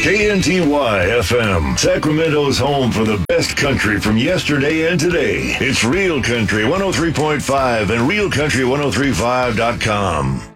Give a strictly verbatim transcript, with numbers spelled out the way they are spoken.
K N T Y F M, Sacramento's home for the best country from yesterday and today. It's Real Country one oh three point five and real country ten thirty-five dot com.